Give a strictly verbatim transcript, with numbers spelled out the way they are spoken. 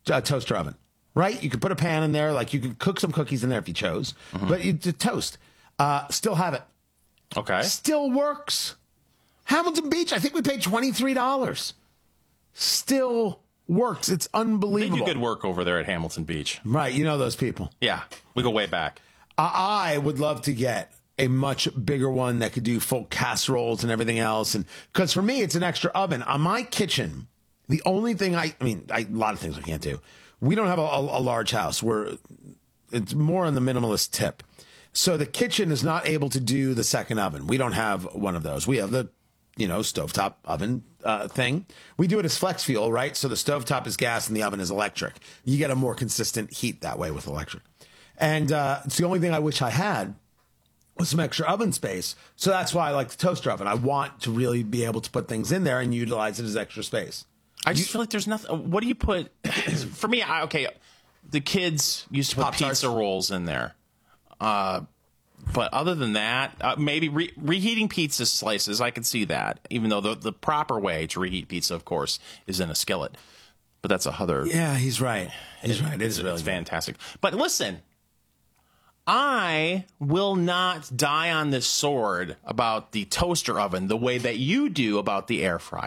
uh, toaster oven, right? You could put a pan in there, like you could cook some cookies in there if you chose, mm-hmm. but you to toast. Uh, still have it. Okay. Still works. Hamilton Beach, I think we paid twenty-three dollars. Still works. It's unbelievable. They do good work over there at Hamilton Beach. Right. You know those people. Yeah. We go way back. I would love to get a much bigger one that could do full casseroles and everything else. And because for me, it's an extra oven. On my kitchen, the only thing I, I mean, I, a lot of things I can't do. We don't have a, a, a large house. We're, it's more on the minimalist tip. So the kitchen is not able to do the second oven. We don't have one of those. We have the, you know, stovetop oven uh, thing. We do it as flex fuel, right? So the stovetop is gas and the oven is electric. You get a more consistent heat that way with electric. And uh, it's the only thing I wish I had was some extra oven space. So that's why I like the toaster oven. I want to really be able to put things in there and utilize it as extra space. I just you, feel like there's nothing. What do you put? For me, I, okay, the kids used to put Pop-Tarts. Pizza rolls in there. Uh, but other than that, uh, maybe re- reheating pizza slices, I can see that. Even though the, the proper way to reheat pizza, of course, is in a skillet. But that's a other. Yeah, he's right. He's it, right. It is really it's fantastic. But listen. I will not die on this sword about the toaster oven the way that you do about the air fryer.